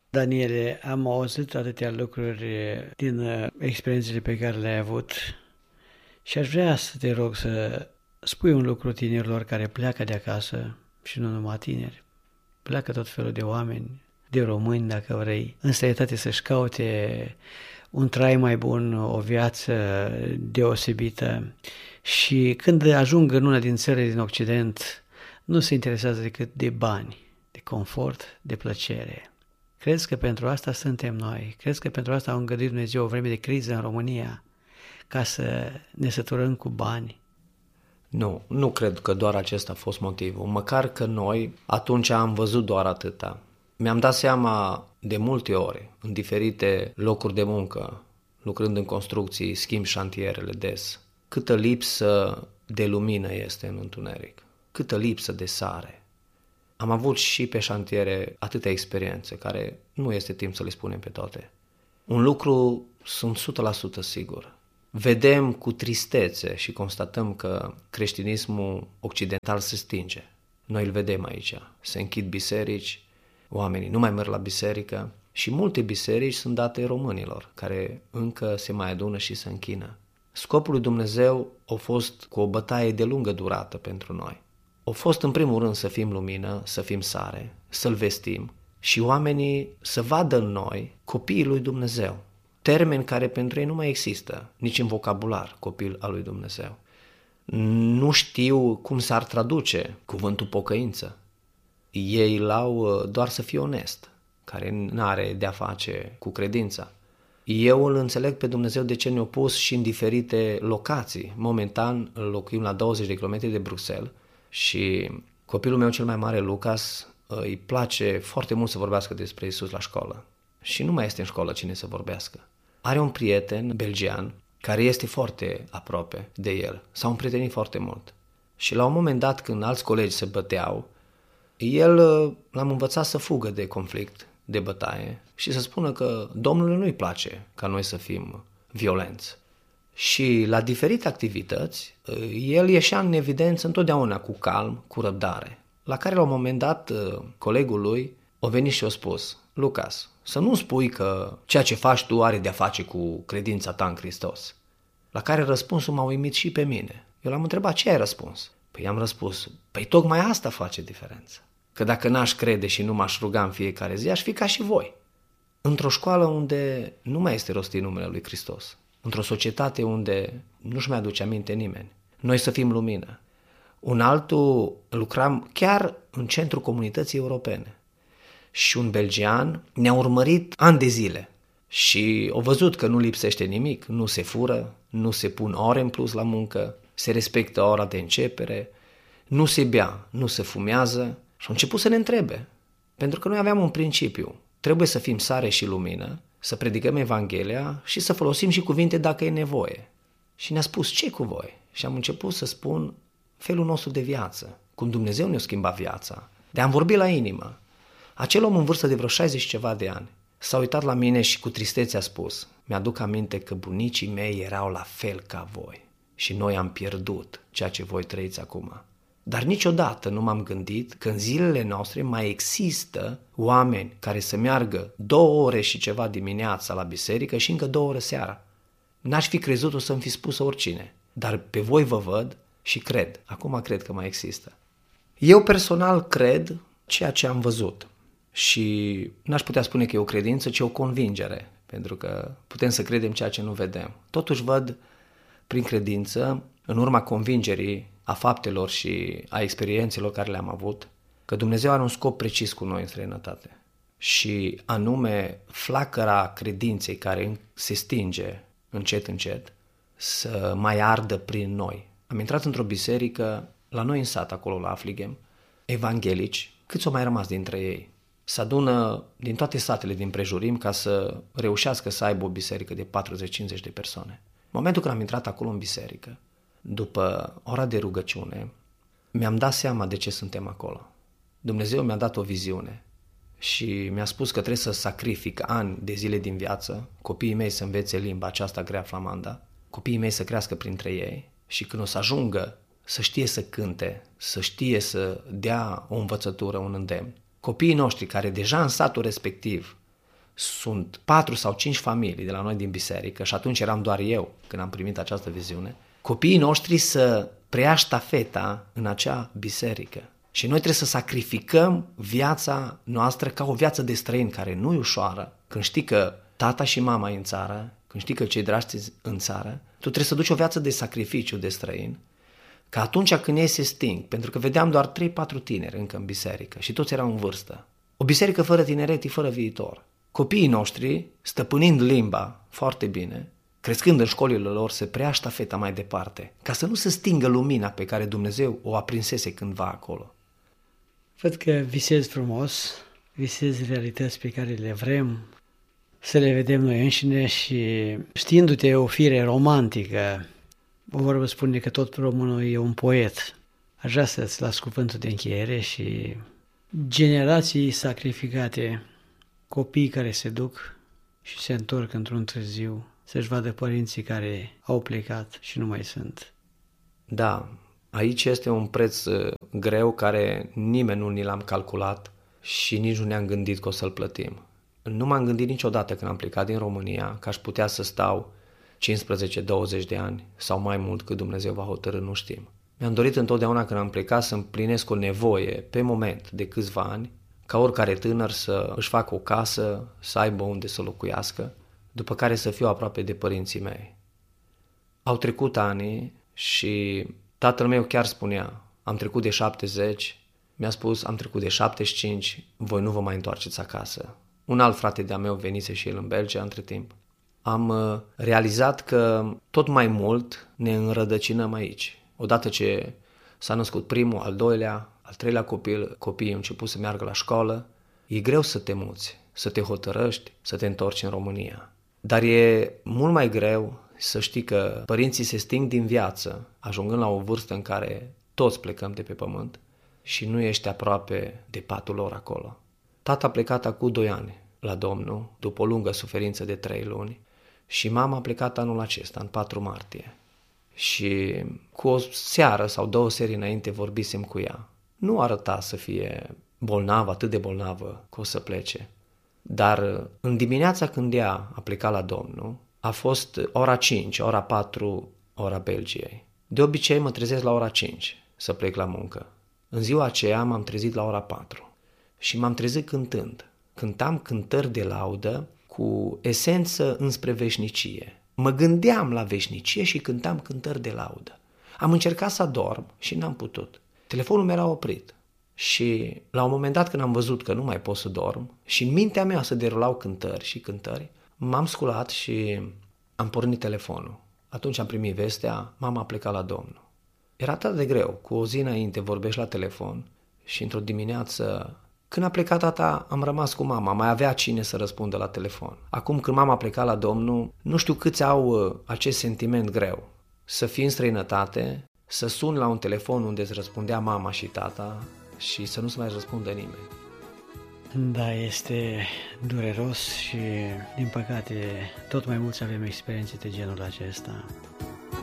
Daniele, am auzit atâtea lucruri din experiențele pe care le-ai avut și aș vrea să te rog să spui un lucru tinerilor care pleacă de acasă și nu numai tineri. Pleacă tot felul de oameni, de români, dacă vrei, în străinătate să-și caute un trai mai bun, o viață deosebită și când ajung în una din țările din Occident, nu se interesează decât de bani, de confort, de plăcere. Crezi că pentru asta suntem noi? Crezi că pentru asta a îngăduit Dumnezeu o vreme de criză în România ca să ne săturăm cu bani? Nu cred că doar acesta a fost motivul. Măcar că noi atunci am văzut doar atâta. Mi-am dat seama de multe ori, în diferite locuri de muncă, lucrând în construcții, schimb șantierele des, câtă lipsă de lumină este în întuneric, câtă lipsă de sare. Am avut și pe șantiere atâtea experiențe, care nu este timp să le spunem pe toate. Un lucru sunt 100% sigur. Vedem cu tristețe și constatăm că creștinismul occidental se stinge. Noi îl vedem aici. Se închid biserici, oamenii nu mai merg la biserică și multe biserici sunt date românilor, care încă se mai adună și se închină. Scopul lui Dumnezeu a fost cu o bătaie de lungă durată pentru noi. A fost în primul rând să fim lumină, să fim sare, să-L vestim și oamenii să vadă în noi copiii lui Dumnezeu. Termeni care pentru ei nu mai există, nici în vocabular, copil al lui Dumnezeu. Nu știu cum s-ar traduce cuvântul pocăință. Ei l-au doar să fie onest, care n-are de-a face cu credința. Eu îl înțeleg pe Dumnezeu de ce ne-a pus și în diferite locații. Momentan locuim la 20 de kilometri de Bruxelles și copilul meu cel mai mare, Lucas, îi place foarte mult să vorbească despre Iisus la școală. Și nu mai este în școală cine să vorbească. Are un prieten belgian care este foarte aproape de el. S-au împrietenit foarte mult. Și la un moment dat, când alți colegi se băteau, el l-am învățat să fugă de conflict, de bătaie și să spună că Domnului nu-i place ca noi să fim violenți. Și la diferite activități, el ieșea în evidență întotdeauna cu calm, cu răbdare. La care la un moment dat, colegul lui a venit și a spus: Lucas, să nu spui că ceea ce faci tu are de-a face cu credința ta în Hristos. La care răspunsul m-a uimit și pe mine. Eu l-am întrebat: ce ai răspuns? Păi am răspuns: păi tocmai asta face diferență. Că dacă n-aș crede și nu m-aș ruga în fiecare zi, aș fi ca și voi. Într-o școală unde nu mai este rostit numele lui Hristos, într-o societate unde nu-și mai aduce aminte nimeni, noi să fim lumină. Un altul lucram chiar în centrul comunității europene și un belgian ne-a urmărit ani de zile și a văzut că nu lipsește nimic, nu se fură, nu se pun ore în plus la muncă, se respectă ora de începere, nu se bea, nu se fumează și a început să ne întrebe, pentru că noi aveam un principiu: trebuie să fim sare și lumină, să predicăm Evanghelia și să folosim și cuvinte dacă e nevoie. Și ne-a spus: ce cu voi? Și am început să spun felul nostru de viață, cum Dumnezeu ne-a schimbat viața, de a-mi vorbi la inimă. Acel om în vârstă de vreo 60 ceva de ani s-a uitat la mine și cu tristețe a spus: mi-aduc aminte că bunicii mei erau la fel ca voi și noi am pierdut ceea ce voi trăiți acum. Dar niciodată nu m-am gândit că în zilele noastre mai există oameni care să meargă 2 ore și ceva dimineața la biserică și încă 2 ore seara. N-aș fi crezut, o să-mi fi spus oricine, dar pe voi vă văd și cred. Acum cred că mai există. Eu personal cred ceea ce am văzut și n-aș putea spune că e o credință, ci o convingere, pentru că putem să credem ceea ce nu vedem. Totuși văd prin credință, în urma convingerii, a faptelor și a experiențelor care le-am avut, că Dumnezeu are un scop precis cu noi în străinătate. Și anume flacăra credinței care se stinge încet, încet, să mai ardă prin noi. Am intrat într-o biserică, la noi în sat, acolo la Afligem, evanghelici, câți au mai rămas dintre ei? Se adună din toate satele din prejurim ca să reușească să aibă o biserică de 40-50 de persoane. În momentul când am intrat acolo în biserică, după ora de rugăciune, mi-am dat seama de ce suntem acolo. Dumnezeu mi-a dat o viziune și mi-a spus că trebuie să sacrific ani de zile din viață, copiii mei să învețe limba aceasta grea flamanda, copiii mei să crească printre ei și când o să ajungă să știe să cânte, să știe să dea o învățătură, un îndemn. Copiii noștri care deja în satul respectiv sunt 4 sau 5 familii de la noi din biserică și atunci eram doar eu când am primit această viziune, copiii noștri să preia ștafeta în acea biserică. Și noi trebuie să sacrificăm viața noastră ca o viață de străin, care nu e ușoară. Când știi că tata și mama e în țară, când știi că cei dragi în țară, tu trebuie să duci o viață de sacrificiu de străin, că atunci când ei se sting, pentru că vedeam doar 3-4 tineri încă în biserică și toți erau în vârstă. O biserică fără tineret e fără viitor. Copiii noștri, stăpânind limba foarte bine, crescând în școlile lor, se preia ștafeta mai departe, ca să nu se stingă lumina pe care Dumnezeu o aprinsese cândva acolo. Văd că visezi frumos, visezi realități pe care le vrem să le vedem noi înșine și știindu-te o fire romantică, o vorbă spune că tot românul e un poet. Aș vrea să-ți las cuvântul de încheiere și generații sacrificate, copii care se duc și se întorc într-un târziu, să-și vadă părinții care au plecat și nu mai sunt. Da, aici este un preț greu care nimeni nu ni l-am calculat și nici nu ne-am gândit că o să-l plătim. Nu m-am gândit niciodată când am plecat din România că aș putea să stau 15-20 de ani sau mai mult cât Dumnezeu va hotărî, nu știm. Mi-am dorit întotdeauna când am plecat să împlinesc o nevoie pe moment de câțiva ani, ca oricare tânăr să își facă o casă, să aibă unde să locuiască, după care să fiu aproape de părinții mei. Au trecut ani și tatăl meu chiar spunea, am trecut de 70, mi-a spus, am trecut de 75, voi nu vă mai întoarceți acasă. Un alt frate de-a meu venise și el în Belgia între timp. Am realizat că tot mai mult ne înrădăcinăm aici. Odată ce s-a născut primul, al doilea, al treilea copil, copiii au început să meargă la școală, e greu să te muți, să te hotărăști, să te întorci în România. Dar e mult mai greu să știi că părinții se sting din viață, ajungând la o vârstă în care toți plecăm de pe pământ și nu ești aproape de patul lor acolo. Tata a plecat acum 2 ani la Domnul, după o lungă suferință de 3 luni, și mama a plecat anul acesta, în 4 martie. Și cu o seară sau 2 seri înainte vorbisem cu ea. Nu arăta să fie bolnavă, atât de bolnavă, că o să plece. Dar în dimineața când ea a plecat la Domnul, a fost ora 5, ora 4, ora Belgiei. De obicei mă trezesc la ora 5 să plec la muncă. În ziua aceea m-am trezit la ora 4 și m-am trezit cântând. Cântam cântări de laudă cu esență înspre veșnicie. Mă gândeam la veșnicie și cântam cântări de laudă. Am încercat să dorm și n-am putut. Telefonul mi era oprit. Și la un moment dat când am văzut că nu mai pot să dorm și în mintea mea se derulau cântări și cântări, m-am sculat și am pornit telefonul. Atunci am primit vestea, mama a plecat la Domnul. Era atât de greu, cu o zi înainte vorbești la telefon și într-o dimineață, când a plecat tata, am rămas cu mama, mai avea cine să răspundă la telefon. Acum când mama a plecat la Domnul, nu știu câți au acest sentiment greu. Să fii în străinătate, să suni la un telefon unde îți răspundea mama și tata și să nu se mai răspundă nimeni. Da, este dureros și, din păcate, tot mai mulți avem experiențe de genul acesta.